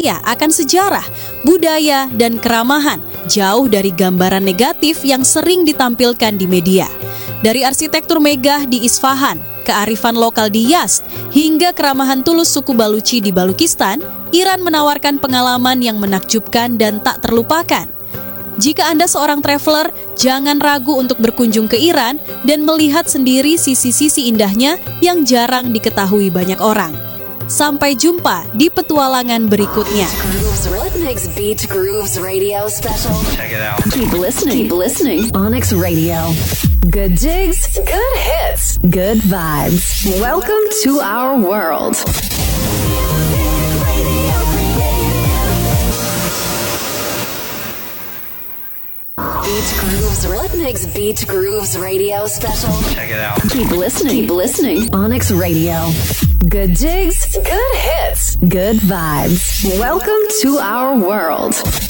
Indonesia akan sejarah, budaya, dan keramahan, jauh dari gambaran negatif yang sering ditampilkan di media. Dari arsitektur megah di Isfahan, kearifan lokal di Yazd, hingga keramahan tulus suku Baluchi di Balukistan, Iran menawarkan pengalaman yang menakjubkan dan tak terlupakan. Jika Anda seorang traveler, jangan ragu untuk berkunjung ke Iran dan melihat sendiri sisi-sisi indahnya yang jarang diketahui banyak orang. Sampai jumpa di petualangan berikutnya. Beat Grooves Radio Special. Check it out. Keep listening. Onyx Radio. Good digs, good hits, good vibes. Welcome to our world. Beat Grooves Radio Special. Check it out. Keep listening. Onyx Radio. Good digs, good hits, good vibes. Welcome to our world.